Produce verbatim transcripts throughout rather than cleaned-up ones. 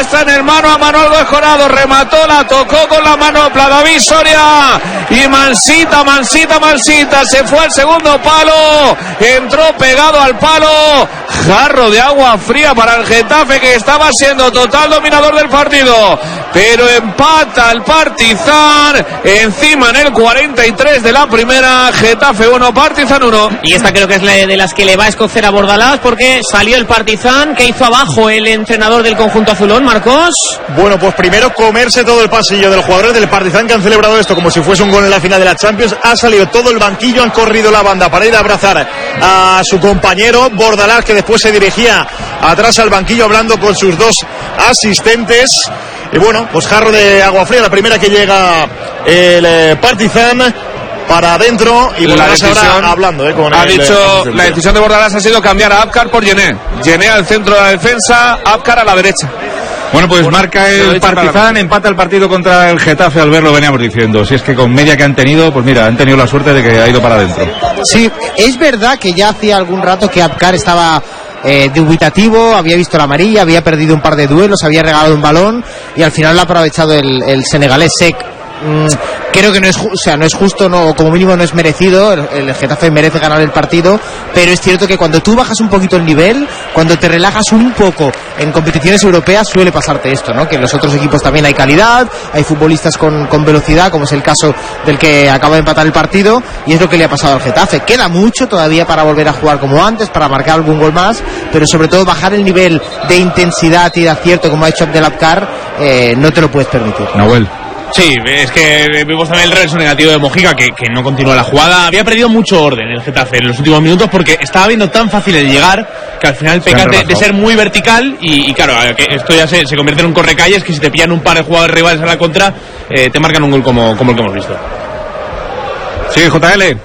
puesta en el mano a mano algo escorado, remató, la tocó con la mano David Soria y Mansita, Mansita, Mansita se fue al segundo palo, entró pegado al palo, jarro de agua fría para el Getafe, que estaba siendo total dominador del partido, pero empata el Partizan encima en el cuarenta y tres de la primera. Getafe uno, Partizan uno. Y esta creo que es la de las que le va a escocer a Bordalás, porque salió el Partizan. ¿Qué hizo abajo el entrenador del conjunto azulón, Marcos? Bueno, pues primero comerse todo el pasillo de los jugadores del Partizan, que han celebrado esto como si fuese un gol en la final de la Champions. Ha salido todo el banquillo, han corrido la banda para ir a abrazar a su compañero Bordalás, que después se dirigía atrás al banquillo hablando con sus dos asistentes. Y bueno, pues jarro de agua fría, la primera que llega el eh, Partizan para adentro, y Bordalás ahora hablando eh, con ha el, dicho el, la decisión de Bordalás ha sido cambiar a Abkar por Yené. Yené al centro de la defensa, Abkar a la derecha. Bueno, pues bueno, marca el Partizan, empata el partido contra el Getafe. Al verlo veníamos diciendo, si es que con media que han tenido, pues mira, han tenido la suerte de que ha ido para adentro. Sí, es verdad que ya hacía algún rato que Abkar estaba Eh, dubitativo, había visto la amarilla, había perdido un par de duelos, había regalado un balón y al final lo ha aprovechado el, el senegalés Sek. Mm, creo que no es, o sea, no es justo, no, como mínimo no es merecido. El, el Getafe merece ganar el partido, pero es cierto que cuando tú bajas un poquito el nivel, cuando te relajas un poco en competiciones europeas, suele pasarte esto, ¿no? Que en los otros equipos también hay calidad, hay futbolistas con, con velocidad, como es el caso del que acaba de empatar el partido, y es lo que le ha pasado al Getafe. Queda mucho todavía para volver a jugar como antes, para marcar algún gol más, pero sobre todo bajar el nivel de intensidad y de acierto como ha hecho Abdelabkar, eh, no te lo puedes permitir. Nahuel. Sí, es que vimos también el reverso negativo de Mojica, que, que no continúa la jugada. Había perdido mucho orden el Getafe en los últimos minutos, porque estaba viendo tan fácil el llegar que al final pecas de, de ser muy vertical y, y claro, que esto ya se, se convierte en un correcalles, que si te pillan un par de jugadores rivales a la contra, eh, te marcan un gol como, como el que hemos visto. Sí, J L.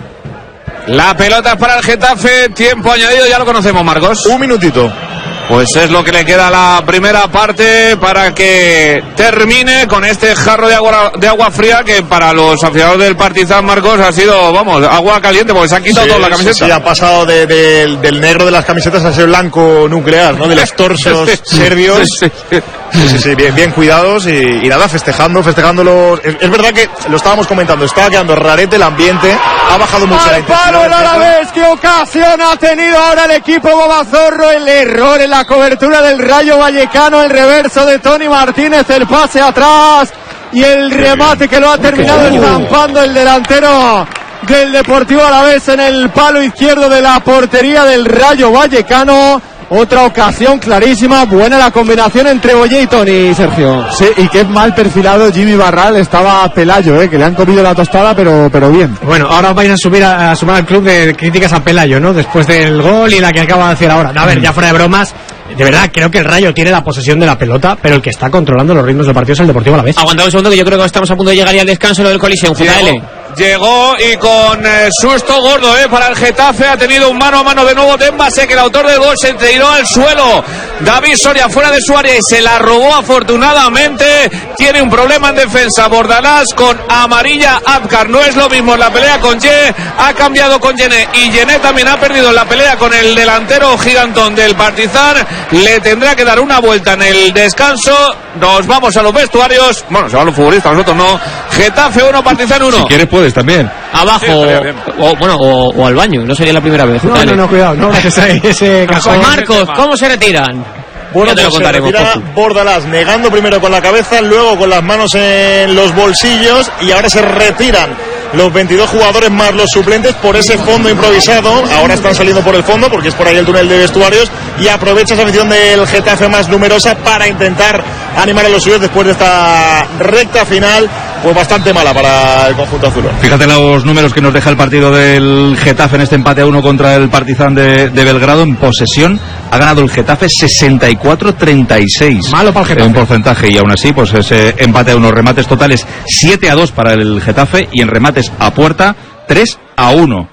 La pelota es para el Getafe, tiempo añadido, ya lo conocemos, Marcos. Un minutito. Pues es lo que le queda a la primera parte para que termine con este jarro de agua de agua fría, que para los aficionados del Partizan, Marcos, ha sido, vamos, agua caliente, porque se han quitado sí, toda la camiseta. Sí, sí, ha pasado de, de, del negro de las camisetas a ese blanco nuclear, ¿no? De los torsos serbios. Sí, sí, sí, sí, bien, bien cuidados y, y nada, festejando, festejándolo. Es, es verdad que lo estábamos comentando, estaba quedando rarete el ambiente, ha bajado mucho la intensidad. ¡Al palo el Alavés! ¡Qué ocasión ha tenido ahora el equipo Bobazorro! El error en la cobertura del Rayo Vallecano, el reverso de Tony Martínez, el pase atrás y el remate que lo ha terminado estampando el delantero del Deportivo Alavés en el palo izquierdo de la portería del Rayo Vallecano. Otra ocasión clarísima, buena la combinación entre Ollé y Tony, Sergio. Sí, y qué mal perfilado Jimmy Barral estaba Pelayo, eh, que le han comido la tostada, pero pero bien. Bueno, ahora vais a subir a, a sumar al club de críticas a Pelayo, ¿no? Después del gol y la que acaba de hacer ahora. No, a ver, ya fuera de bromas, de verdad creo que el Rayo tiene la posesión de la pelota, pero el que está controlando los ritmos del partido es el Deportivo Alavés. Aguantad un segundo, que yo creo que estamos a punto de llegar ya al descanso del Coliseum. J L. Llegó y con eh, susto gordo eh, para el Getafe, ha tenido un mano a mano de nuevo de Mbase, que el autor del gol se tiró al suelo. David Soria fuera de su área y se la robó afortunadamente. Tiene un problema en defensa Bordalás con amarilla Abkar. No es lo mismo en la pelea con Ye, ha cambiado con Yené, y Yené también ha perdido en la pelea con el delantero gigantón del Partizan. Le tendrá que dar una vuelta en el descanso. Nos vamos a los vestuarios. Bueno, se van los futbolistas, nosotros no. Getafe uno, Partizan uno. Si quieres puedes también. Abajo, sí, o, bueno, o, o al baño, no sería la primera vez. No, no, no, cuidado, no, ese, ese Marcos, ¿cómo se retiran? Bueno, pues se retira Bordalás, negando primero con la cabeza, luego con las manos en los bolsillos, y ahora se retiran los veintidós jugadores más los suplentes por ese fondo improvisado. Ahora están saliendo por el fondo porque es por ahí el túnel de vestuarios, y aprovecha esa afición del Getafe más numerosa para intentar animar a los suyos después de esta recta final, pues bastante mala para el conjunto azul. Fíjate los números que nos deja el partido del Getafe en este empate a uno contra el Partizan de, de Belgrado. En posesión ha ganado el Getafe sesenta y cuatro a treinta y seis. Malo para el Getafe. Un porcentaje, y aún así, pues ese empate a unos remates totales siete a dos para el Getafe, y en remates a puerta tres a uno.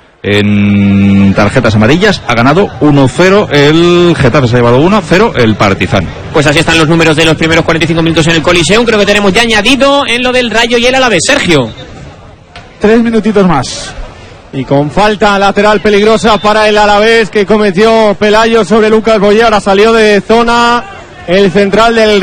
En tarjetas amarillas ha ganado uno cero el Getafe, se ha llevado uno cero el Partizan. Pues así están los números de los primeros cuarenta y cinco minutos en el Coliseum. Creo que tenemos ya añadido en lo del Rayo y el Alavés. Sergio. Tres minutitos más. Y con falta lateral peligrosa para el Alavés, que cometió Pelayo sobre Lucas Boyer. Ahora salió de zona el central del